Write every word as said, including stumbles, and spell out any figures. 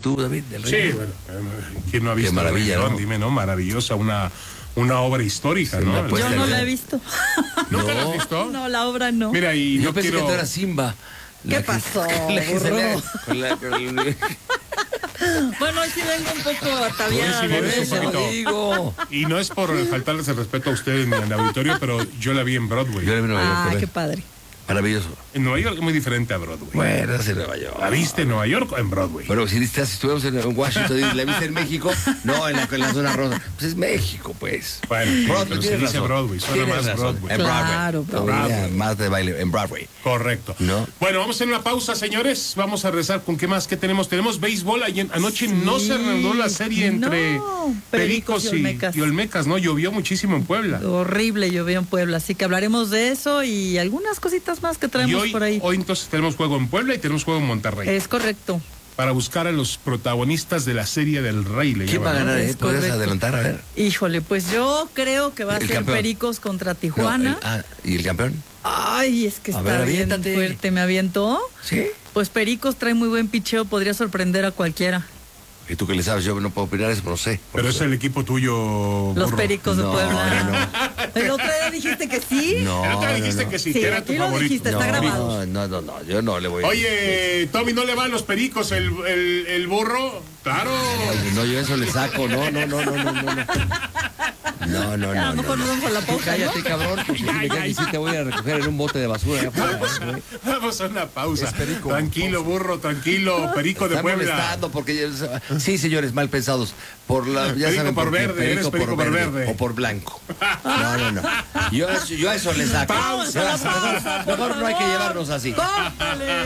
tú, David, del Rey Sí, León. bueno, eh, ¿quién no ha visto Qué maravilla, El Rey León? ¿no? Dime, ¿no? Maravillosa, una, una obra histórica, Sí, ¿no? una El puesta Rey Yo no León. la he visto. ¿Nunca la No. has visto? No, la obra no. Mira, y Yo yo pensé quiero... que tú eras Simba. ¿Qué La que- pasó, la que burro? salía con la- con la- Bueno, hoy sí vengo un poco Por ataviada. eso de vienes un eso. poquito. digo. Y no es por faltarles el respeto a ustedes ni al auditorio, pero yo la vi en Broadway. Yo la vi en Nueva York. Ah, a ver. qué padre. Maravilloso. En Nueva York es muy diferente a Broadway. Bueno, es en Nueva York. ¿La viste en Nueva York o en Broadway? Bueno, si, estás, si estuviéramos en Washington y la viste en México, no, en la, en la zona rosa. Pues es México, pues. Bueno, sí, Broadway, pero se tienes dice razón. Broadway, suena Tienes más razón. Broadway. En Broadway. Claro, Broadway. Broadway. Más de baile en Broadway. Correcto. ¿No? Bueno, vamos a hacer una pausa, señores. Vamos a rezar con qué más que tenemos. Tenemos béisbol. Ayer, anoche Sí. no se reanudó la serie entre No, Pericos Pericos y y, Olmecas. y Olmecas, ¿no? Llovió muchísimo en Puebla. Horrible llovió en Puebla, así que hablaremos de eso y algunas cositas más que Y traemos hoy, por ahí. hoy entonces tenemos juego en Puebla y tenemos juego en Monterrey. Es correcto. Para buscar a los protagonistas de la serie del Rey. Le ¿Quién va a llaman, ¿no? ganar? Es Eh? ¿Puedes correcto. adelantar? A ver. Híjole, pues yo creo que va a El ser campeón. Pericos contra No, Tijuana. el- ah, ¿y el campeón? Ay, es que A está ver, bien aviéntate. fuerte. ¿Me avientó? Sí. Pues Pericos trae muy buen picheo, podría sorprender a cualquiera. ¿Y tú qué le sabes? Yo no puedo opinar eso, no sé. Pero es el equipo tuyo. Los burro. Pericos de No, Puebla. El otro día dijiste que sí. No, El otro día no, dijiste no. que sí, Sí, que era tu aquí lo favorito. dijiste, está no, grabado. No, no, no, yo no le voy a... Oye, Tommy, ¿no le van los Pericos el, el, el burro? Claro. Oye, no, yo eso le saco, no, no, no, no, no, no. no. No, no, A no. lo mejor no, nos vamos a la pausa, Cállate, ¿no? cabrón, porque si Ya, me ya, caes y sí ya. te voy a recoger en un bote de basura. allá afuera, ¿eh? Vamos a una pausa. Es Perico. Tranquilo, burro, tranquilo. Perico de Están Puebla. molestando porque ya- sí, señores, mal pensados. Por la, ya Perico saben por qué, verde, eres perico por verde. o por blanco. No, no, no. Yo, yo a eso le saco. Pausa. Mejor no hay que llevarnos así. ¡Córtale!